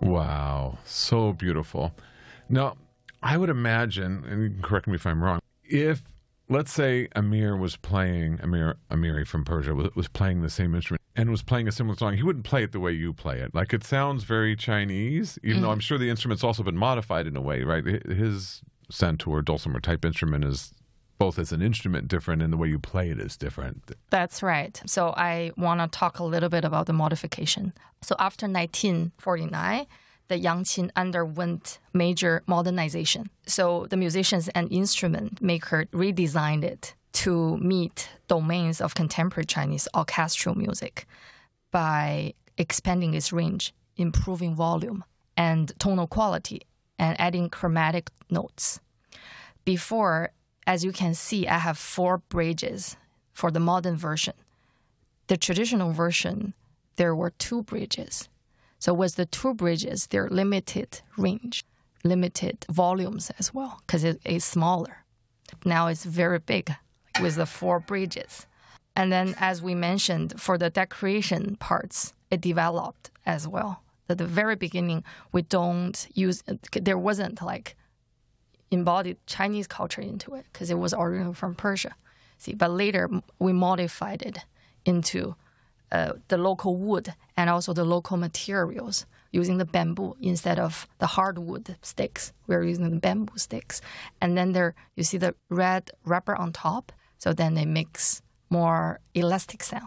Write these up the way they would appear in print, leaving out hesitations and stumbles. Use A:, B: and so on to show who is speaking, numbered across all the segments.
A: Wow, so beautiful. Now, I would imagine, and you can correct me if I'm wrong, if, let's say, Amiri from Persia was playing the same instrument and was playing a similar song, he wouldn't play it the way you play it. Like, it sounds very Chinese, even though I'm sure the instrument's also been modified in a way, right? His santur, dulcimer type instrument is both as an instrument different and the way you play it is different.
B: That's right. So I want to talk a little bit about the modification. So after 1949, the yangqin underwent major modernization. So the musicians and instrument maker redesigned it to meet domains of contemporary Chinese orchestral music by expanding its range, improving volume and tonal quality, and adding chromatic notes. Before, as you can see, I have 4 bridges for the modern version. The traditional version, there were 2 bridges. So with the 2 bridges, they're limited range, limited volumes as well, because it is smaller. Now it's very big with the 4 bridges. And then, as we mentioned, for the decoration parts, it developed as well. At the very beginning, there wasn't like embodied Chinese culture into it because it was originally from Persia. See, but later we modified it into the local wood and also the local materials, using the bamboo instead of the hardwood sticks. We're using the bamboo sticks. And then you see the red rubber on top, so then it makes more elastic sound.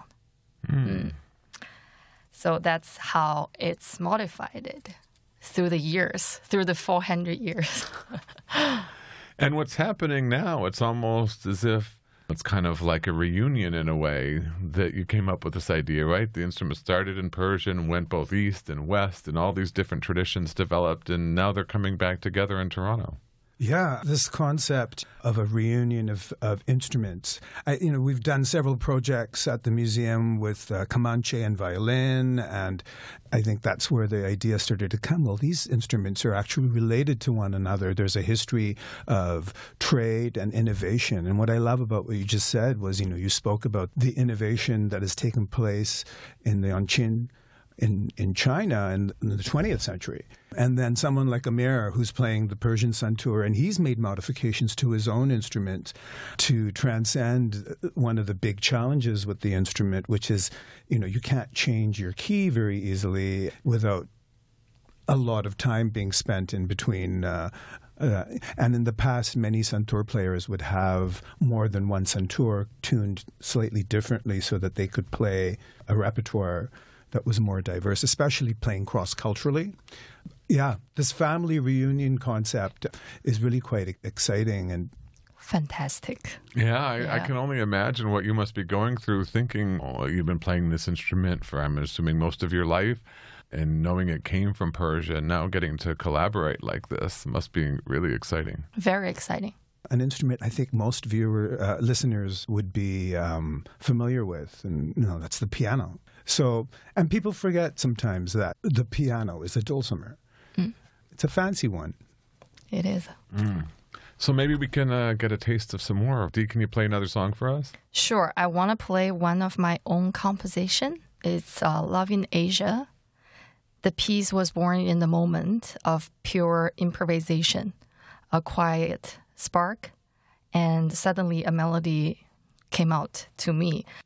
B: So that's how it's modified through the years, through the 400 years.
A: And what's happening now, it's almost as if it's kind of like a reunion in a way that you came up with this idea, right? The instrument started in Persian, went both east and west, and all these different traditions developed, and now they're coming back together in Toronto.
C: Yeah, this concept of a reunion of instruments. We've done several projects at the museum with Comanche and violin, and I think that's where the idea started to come. Well, these instruments are actually related to one another. There's a history of trade and innovation. And what I love about what you just said was, you spoke about the innovation that has taken place in the Yangqin in China in the 20th century. And then someone like Amir, who's playing the Persian santur, and he's made modifications to his own instrument to transcend one of the big challenges with the instrument, which is, you can't change your key very easily without a lot of time being spent in between. And in the past, many santur players would have more than one santur tuned slightly differently so that they could play a repertoire that was more diverse, especially playing cross-culturally. Yeah, this family reunion concept is really quite exciting and
B: fantastic.
A: Yeah, I can only imagine what you must be going through thinking, you've been playing this instrument for, I'm assuming, most of your life, and knowing it came from Persia, and now getting to collaborate like this must be really exciting.
B: Very exciting.
C: An instrument I think most listeners would be familiar with, and that's the piano. So, and people forget sometimes that the piano is a dulcimer. It's a fancy one.
B: It is.
A: So maybe we can get a taste of some more. Dee, can you play another song for us?
B: Sure. I want to play one of my own composition. It's Love in Asia. The piece was born in the moment of pure improvisation, a quiet spark, and suddenly a melody came out to me.